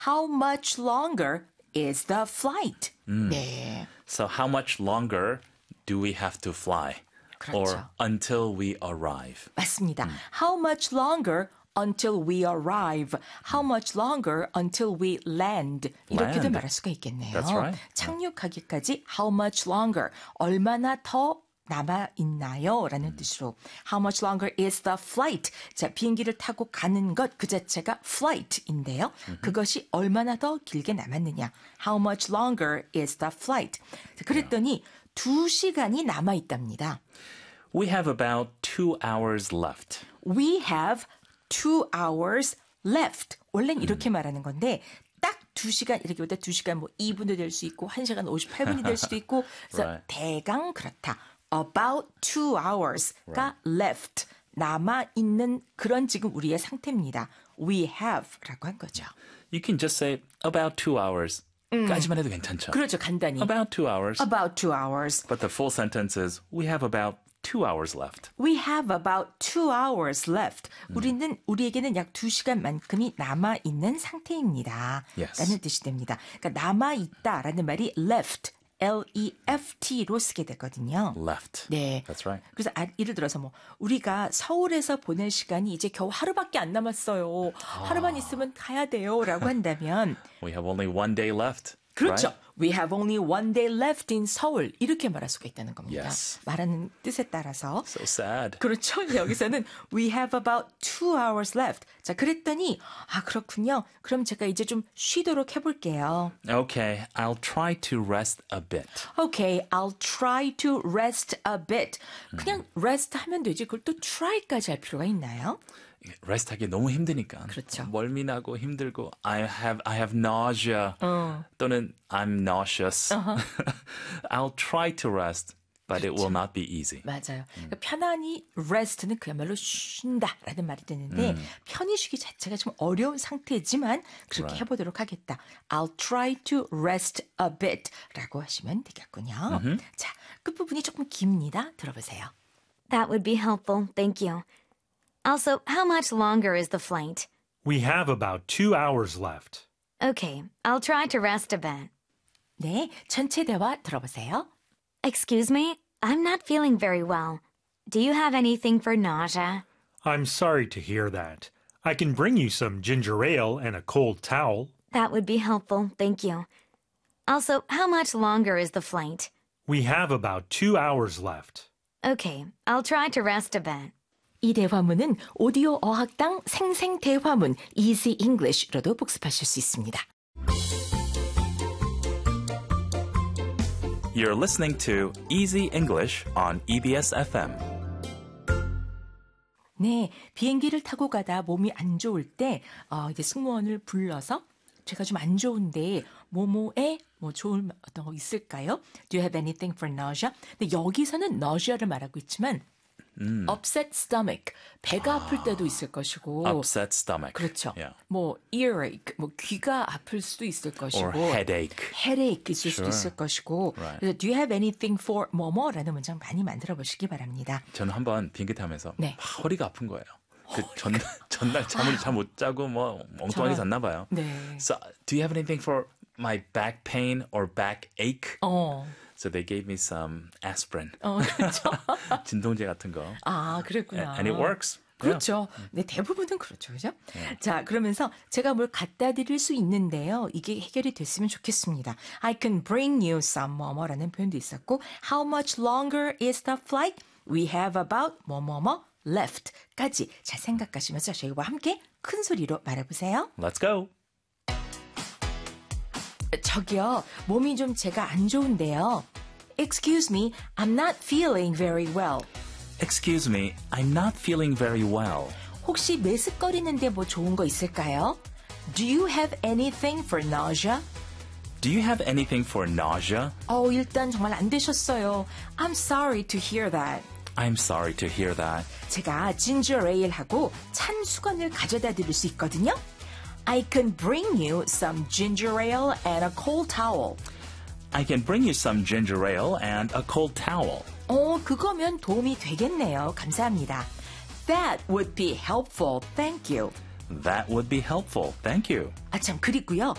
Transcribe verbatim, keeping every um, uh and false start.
How much longer is the flight? 음. 네. So how much longer do we have to fly? 그렇죠. Or until we arrive? 맞습니다. How much longer until we arrive? How much longer until we land? 이렇게도 Land. 말할 수가 있겠네요. That's right. 착륙하기까지 how much longer? 얼마나 더 남아있나요? 라는 뜻으로 How much longer is the flight? 자, 비행기를 타고 가는 것 그 자체가 flight인데요. 그것이 얼마나 더 길게 남았느냐. How much longer is the flight? 자, 그랬더니 두 시간이 남아있답니다. We have about two hours left. We have two hours left. 원래는 이렇게 말하는 건데 딱 두 시간 이렇게 보다 두 시간 뭐 이 분도 될 수 있고 한 시간 오십팔 분이 될 수도 있고 그래서 Right. 대강 그렇다. About two hours가 left. 남아있는 그런 지금 우리의 상태입니다. We have라고 한 거죠. You can just say about two hours. 까지만 해도 괜찮죠. 그렇죠. 간단히. About two hours. About two hours. But the full sentence is we have about two hours left. We have about two hours left. 우리는 우리에게는 약 두 시간만큼이 남아 있는 상태입니다. Yes. 라는 뜻이 됩니다. 그러니까 남아 있다라는 말이 left, L-E-F-T로 쓰게 되거든요. Left. 네. That's right. 그래서 아, 예를 들어서 뭐 우리가 서울에서 보낼 시간이 이제 겨우 하루밖에 안 남았어요. 하루만 있으면 가야 돼요라고 한다면 We have only one day left. 그렇죠. Right? We have only one day left in 서울. 이렇게 말할 수가 있다는 겁니다. Yes. 말하는 뜻에 따라서. So sad. 그렇죠. 여기서는 we have about two hours left. 자, 그랬더니 아, 그렇군요. 그럼 제가 이제 좀 쉬도록 해볼게요. Okay, I'll try to rest a bit. Okay, I'll try to rest a bit. 그냥 rest 하면 되지. 그걸 또 try까지 할 필요가 있나요? 레스트하기 너무 힘드니까. 그렇죠. 멀미나고 힘들고 I have I have nausea 어. 또는 I'm nauseous. Uh-huh. I'll try to rest, but it will not be easy. 맞아요. 그러니까 편안히 rest는 그야말로 쉰다라는 말이 되는데 편히 쉬기 자체가 좀 어려운 상태지만 그렇게 Right. 해보도록 하겠다. I'll try to rest a bit라고 하시면 되겠군요. 자, 끝부분이 조금 깁니다. 들어보세요. That would be helpful, thank you. Also, how much longer is the flight? We have about two hours left. Okay, I'll try to rest a bit. 네, 전체 대화 들어보세요. Excuse me, I'm not feeling very well. Do you have anything for nausea? I'm sorry to hear that. I can bring you some ginger ale and a cold towel. That would be helpful, thank you. Also, how much longer is the flight? We have about two hours left. Okay, I'll try to rest a bit. 이 대화문은 오디오 어학당 생생 대화문 Easy English로도 복습하실 수 있습니다. You're listening to Easy English on E B S F M. 네, 비행기를 타고 가다 몸이 안 좋을 때 어, 이제 승무원을 불러서 제가 좀 안 좋은데 뭐뭐에 뭐 좋은 어떤 거 있을까요? Do you have anything for nausea? 근데 여기서는 nausea를 말하고 있지만 음. upset stomach, 배가 아, 아플 때도 있을 것이고 Upset stomach. 그렇죠. Yeah. 뭐 earache, 뭐 귀가 아플 수도 있을 것이고 Or headache. headache 있을 Sure. 수도 있을 것이고 Right. 그래서 do you have anything for 뭐뭐라는 문장 많이 만들어 보시기 바랍니다. 저는 한번 비행기 타면서 네. 막 허리가 아픈 거예요. 그 전날 전날 잠을 잘 못 자고 뭐 엉뚱하게 저- 잤나 봐요. 네. So, do you have anything for my back pain or back ache? 어, So they gave me some aspirin. 어 그렇죠. 진통제 같은 거. 아, 그랬구나. And it works. 그렇죠. 네, 대부분은 그렇죠. 그죠? 자, 그러면서 제가 뭘 갖다 드릴 수 있는데요. 이게 해결이 됐으면 좋겠습니다. I can bring you some 뭐뭐라는 표현도 있었고 How much longer is the flight? We have about 뭐뭐뭐 left까지 잘 생각하시면서 저희와 함께 큰 소리로 말해보세요. Let's go. 저기요, 몸이 좀 제가 안 좋은데요. Excuse me, I'm not feeling very well. Excuse me, I'm not feeling very well. 혹시 메스꺼리는데 뭐 좋은 거 있을까요? Do you have anything for nausea? Do you have anything for nausea? 어, 일단 정말 안 되셨어요. I'm sorry to hear that. I'm sorry to hear that. 제가 ginger ale하고 찬 수건을 가져다 드릴 수 있거든요. I can bring you some ginger ale and a cold towel. I can bring you some ginger ale and a cold towel. 어, 그거면 도움이 되겠네요. 감사합니다. That would be helpful. Thank you. That would be helpful. Thank you. 아, 참, 그리고요.